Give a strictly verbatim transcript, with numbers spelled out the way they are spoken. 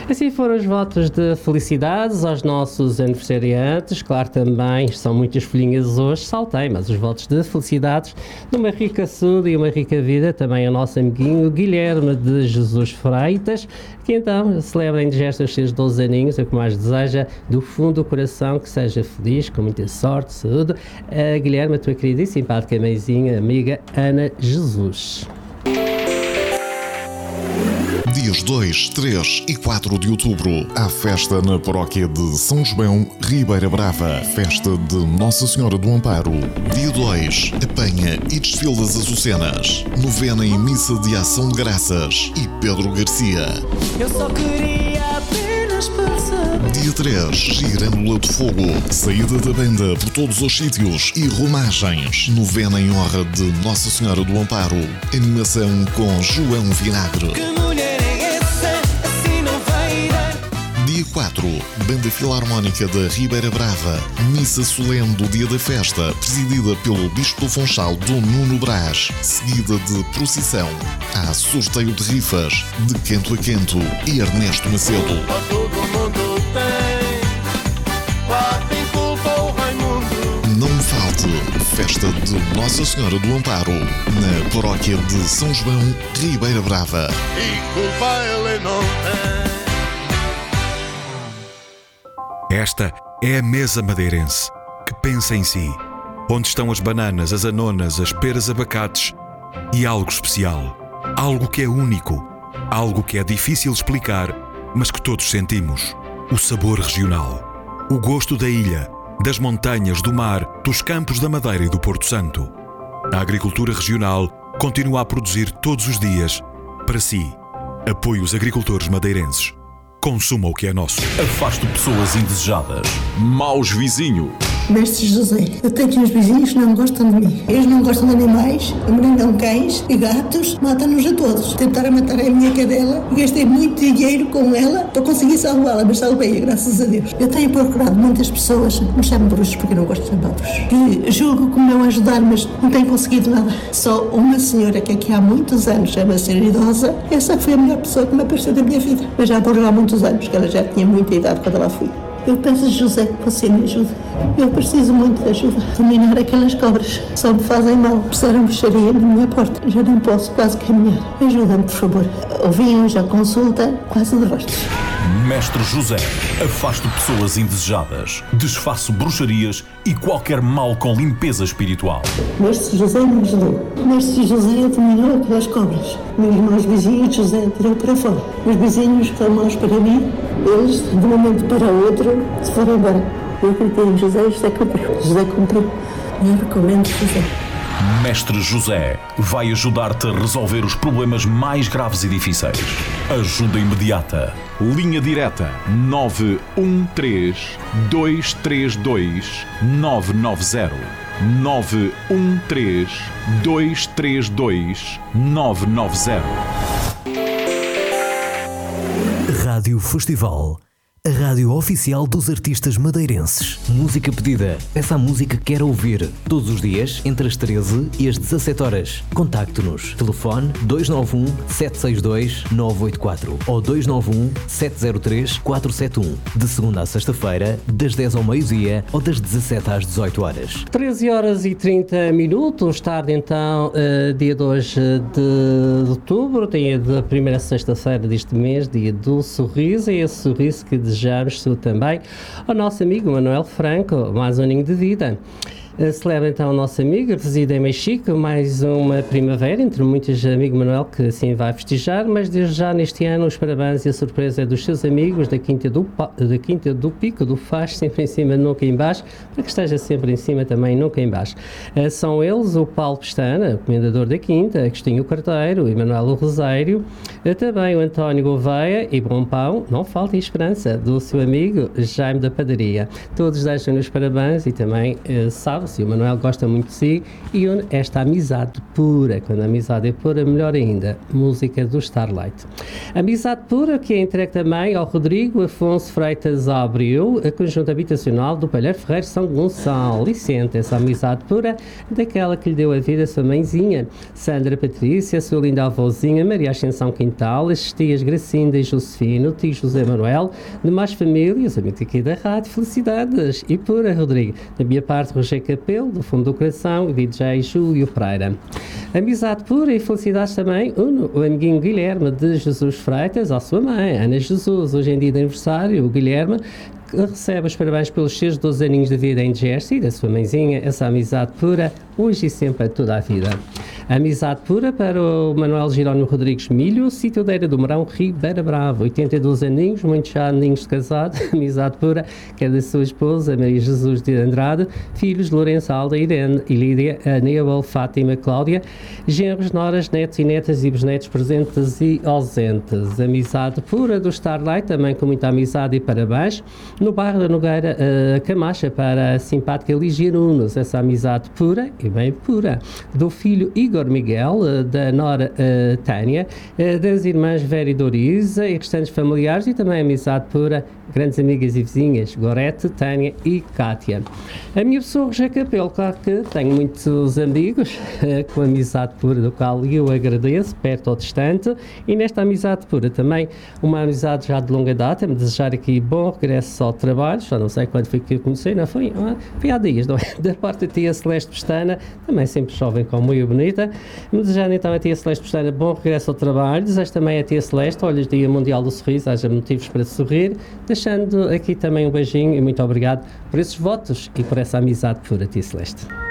Assim foram os votos de felicidades aos nossos aniversariantes. Claro, também são muitas folhinhas hoje, saltei, mas os votos de felicidades de uma rica saúde e uma rica vida também ao nosso amiguinho Guilherme de Jesus Freitas, que então celebra em digestos os seus doze aninhos, é o que mais deseja do fundo do coração, que seja feliz, com muita sorte, saúde. A Guilherme, a tua querida e simpática mãezinha, amiga Ana Jesus. Dias dois, três e quatro de outubro, há festa na paróquia de São João, Ribeira Brava. Festa de Nossa Senhora do Amparo. Dia dois, apanha e desfile das Açucenas. Novena e missa de ação de graças. E Pedro Garcia. Eu só queria apenas passar. Dia três, Girândola de Fogo. Saída da banda por todos os sítios e romagens. Novena em honra de Nossa Senhora do Amparo. Animação com João Vinagre. Dia quatro, Banda Filarmónica da Ribeira Brava. Missa solene do dia da festa, presidida pelo Bispo do Funchal, Dom Nuno Brás, seguida de procissão. Há sorteio de rifas, de Canto a Canto e Ernesto Macedo. Todo mundo tem, lá tem culpa o Raimundo. Não falte, festa de Nossa Senhora do Amparo, na paróquia de São João, Ribeira Brava. E culpa ele não tem. Esta é a mesa madeirense, que pensa em si. Onde estão as bananas, as anonas, as peras, abacates e algo especial. Algo que é único. Algo que é difícil explicar, mas que todos sentimos. O sabor regional. O gosto da ilha, das montanhas, do mar, dos campos da Madeira e do Porto Santo. A agricultura regional continua a produzir todos os dias para si. Apoie os agricultores madeirenses. Consuma o que é nosso. Afaste pessoas indesejadas. Maus vizinhos. Mestre José, eu tenho uns vizinhos que não gostam de mim. Eles não gostam de animais, amarindam cães e gatos, matam-nos a todos. Tentaram matar a minha cadela e gastei muito dinheiro com ela para conseguir salvá-la, mas salvei-a, graças a Deus. Eu tenho procurado muitas pessoas, me chamam bruxos porque eu não gosto de chamar bruxos, que julgo que me vão ajudar, mas não tenho conseguido nada. Só uma senhora que aqui há muitos anos, é uma senhora idosa, essa foi a melhor pessoa que me apareceu da minha vida. Mas já morreu há muitos anos, que ela já tinha muita idade quando ela foi. Eu peço, José, que você me ajude. Eu preciso muito de ajuda. Dominar aquelas cobras. Só me fazem mal. Precisaram fecharia na minha porta. Já não posso quase caminhar. Ajuda-me, por favor. Ouvi hoje a consulta, quase de rostos. Mestre José, afasto pessoas indesejadas, desfaço bruxarias e qualquer mal com limpeza espiritual. Mestre José me ajudou. Mestre José dominou aquelas cobras. Meus irmãos vizinhos, José tirou para fora. Os vizinhos que são maus para mim, eles, de um momento para o outro, se foram embora. Eu acreditei em José e José cumpriu. José cumpriu. Eu recomendo José. Mestre José vai ajudar-te a resolver os problemas mais graves e difíceis. Ajuda imediata. Linha direta nove um três, dois três dois, nove nove zero. nove um três, dois três dois, nove nove zero. Rádio Festival. A rádio oficial dos artistas madeirenses. Música pedida. Peça a música que quer ouvir. Todos os dias, entre as treze e as dezassete horas. Contacte-nos. Telefone dois nove um, sete seis dois, nove oito quatro ou dois nove um, sete zero três, quatro sete um. De segunda a sexta-feira, das dez ao meio-dia ou das dezassete às dezoito horas. treze horas e trinta minutos. Tarde então, uh, dia dois de outubro. Tem a primeira sexta-feira deste mês, dia do sorriso. É esse sorriso que desejamos também ao nosso amigo Manuel Franco, mais um aninho de vida. Celebra então o nosso amigo, reside em Mexico, mais uma primavera, entre muitos, amigo Manuel, que assim vai festejar, mas desde já neste ano os parabéns e a surpresa é dos seus amigos da Quinta do, da Quinta do Pico, do Faz, sempre em cima, nunca em baixo, para que esteja sempre em cima também, nunca em baixo. Uh, são eles o Paulo Pestana, o comendador da Quinta, Agostinho Carteiro, Emanuel o Rosário, uh, também o António Gouveia e Bom Pão, não falta esperança, do seu amigo Jaime da Padaria. Todos deixam-nos parabéns e também, uh, sabe, se o Manuel gosta muito de si, e une esta amizade pura. Quando a amizade é pura, melhor ainda, música do Starlight. Amizade pura que é entregue também ao Rodrigo Afonso Freitas Abreu, a conjunto habitacional do Palheiro Ferreiro São Gonçalo, e sente essa amizade pura daquela que lhe deu a vida a sua mãezinha, Sandra Patrícia, a sua linda avózinha Maria Ascensão Quintal, as tias Gracinda e Josefino, o tio José Manuel, demais famílias, amigos aqui da rádio, felicidades e pura, Rodrigo. Da minha parte, Roger Capelo, do fundo do coração, e D J Júlio Pereira. Amizade pura e felicidades também uno o amiguinho Guilherme de Jesus Freitas, à sua mãe, Ana Jesus, hoje em dia de aniversário, o Guilherme, recebe os parabéns pelos seus doze aninhos de vida em Jersey, da sua mãezinha, essa amizade pura, hoje e sempre a toda a vida. Amizade pura para o Manuel Jerónimo Rodrigues Milho, sítio da Eira do Marão, Ribeira Brava, oitenta e dois aninhos, muitos já aninhos de casado, amizade pura, que é da sua esposa, Maria Jesus de Andrade, filhos Lourenço, Alda, Irene e Lídia, Aníbal, Fátima, Cláudia, genros, noras, netos e netas e bisnetos presentes e ausentes. Amizade pura do Starlight, também com muita amizade e parabéns. No bairro da Nogueira, uh, Camacha, para a simpática Ligia Nunes, essa amizade pura e bem pura. Do filho Igor Miguel, uh, da nora uh, Tânia, uh, das irmãs Vera e Dorisa e restantes familiares, e também amizade pura, grandes amigas e vizinhas, Gorete, Tânia e Cátia. A minha pessoa, Roger Capelo, claro que tenho muitos amigos uh, com amizade pura, do qual eu agradeço, perto ou distante, e nesta amizade pura também, uma amizade já de longa data, me desejar aqui bom regresso ao trabalho, já não sei quando foi que eu conheci, não foi? Ah, foi há dias, não é? Da parte da tia Celeste Pestana, também sempre jovem como eu, bonita, me desejando então a tia Celeste Pestana bom regresso ao trabalho, desejo também a tia Celeste, olha, Dia Mundial do Sorriso, haja motivos para sorrir, deixando aqui também um beijinho e muito obrigado por esses votos e por essa amizade pura, tia Celeste.